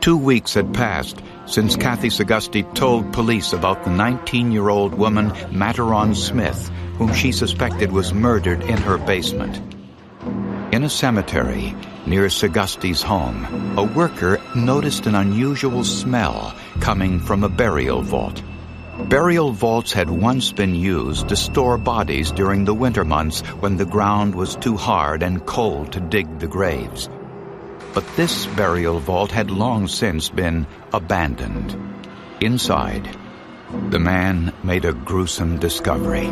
2 weeks had passed since Kathy Sagusty told police about the 19-year-old woman, Mataron Smith, whom she suspected was murdered in her basement. In a cemetery near Sagusty's home, a worker noticed an unusual smell coming from a burial vault. Burial vaults had once been used to store bodies during the winter months when the ground was too hard and cold to dig the graves. But this burial vault had long since been abandoned. Inside, the man made a gruesome discovery.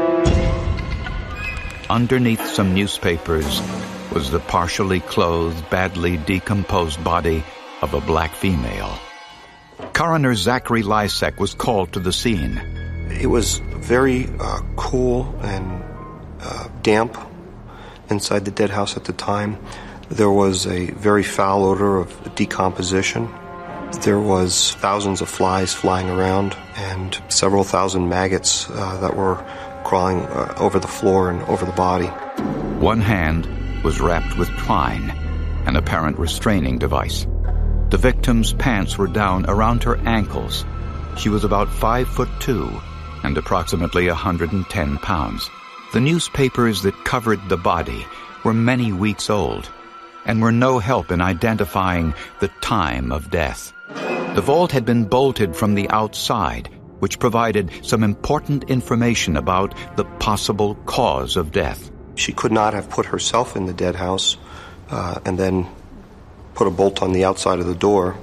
Underneath some newspapers was the partially clothed, badly decomposed body of a black female. Coroner Zachary Lysek was called to the scene. It was very cool and damp inside the dead house at the time. There was a very foul odor of decomposition. There was thousands of flies flying around and several thousand maggots that were crawling over the floor and over the body. One hand was wrapped with twine, an apparent restraining device. The victim's pants were down around her ankles. She was about 5'2" and approximately 110 pounds. The newspapers that covered the body were many weeks old and were no help in identifying the time of death. The vault had been bolted from the outside, which provided some important information about the possible cause of death. She could not have put herself in the dead house and then put a bolt on the outside of the door.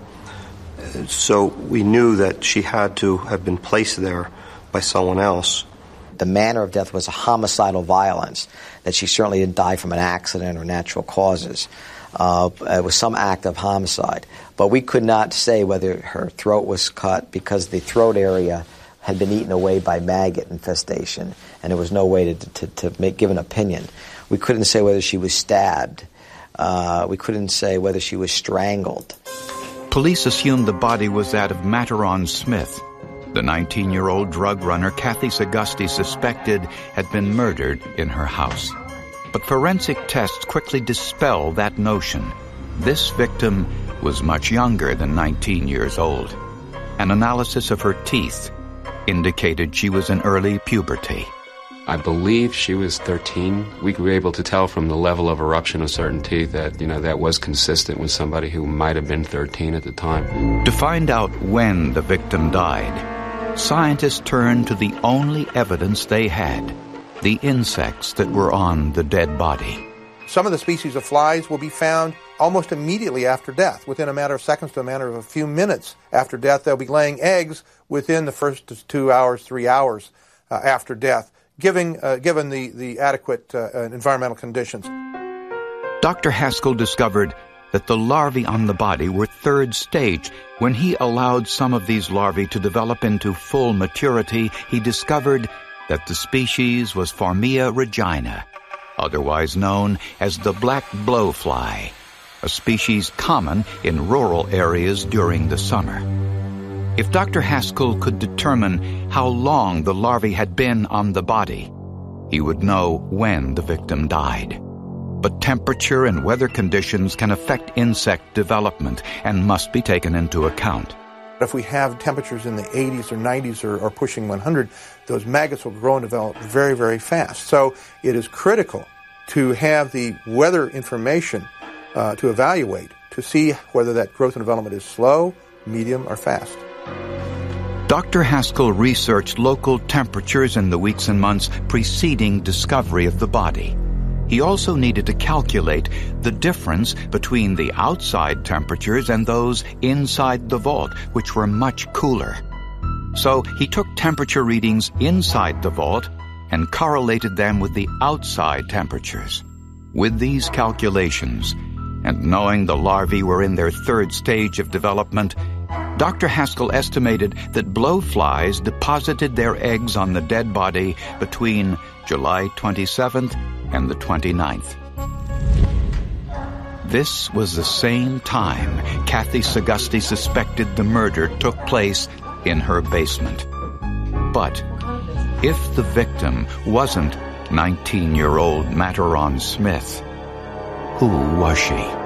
So we knew that she had to have been placed there by someone else. The manner of death was a homicidal violence, that she certainly didn't die from an accident or natural causes. It was some act of homicide. But we could not say whether her throat was cut because the throat area had been eaten away by maggot infestation, and there was no way to give an opinion. We couldn't say whether she was stabbed. We couldn't say whether she was strangled. Police assumed the body was that of Mataron Smith. The 19-year-old drug runner Kathy Sagusty suspected had been murdered in her house. But forensic tests quickly dispelled that notion. This victim was much younger than 19 years old. An analysis of her teeth indicated she was in early puberty. I believe she was 13. We were able to tell from the level of eruption of certain teeth that, that was consistent with somebody who might have been 13 at the time. To find out when the victim died, scientists turned to the only evidence they had, the insects that were on the dead body. Some of the species of flies will be found almost immediately after death. Within a matter of seconds to a matter of a few minutes after death, they'll be laying eggs within the first 2 hours, 3 hours after death, given the adequate environmental conditions. Dr. Haskell discovered that the larvae on the body were third stage. When he allowed some of these larvae to develop into full maturity, he discovered that the species was Phormia regina, otherwise known as the black blowfly, a species common in rural areas during the summer. If Dr. Haskell could determine how long the larvae had been on the body, he would know when the victim died. But temperature and weather conditions can affect insect development and must be taken into account. If we have temperatures in the 80s or 90s or pushing 100, those maggots will grow and develop very, very fast. So it is critical to have the weather information to evaluate, to see whether that growth and development is slow, medium, or fast. Dr. Haskell researched local temperatures in the weeks and months preceding discovery of the body. He also needed to calculate the difference between the outside temperatures and those inside the vault, which were much cooler. So he took temperature readings inside the vault and correlated them with the outside temperatures. With these calculations, and knowing the larvae were in their third stage of development, Dr. Haskell estimated that blowflies deposited their eggs on the dead body between July 27th and the 29th. This was the same time Kathy Sagusty suspected the murder took place in her basement. But if the victim wasn't 19-year-old Mataron Smith, who was she?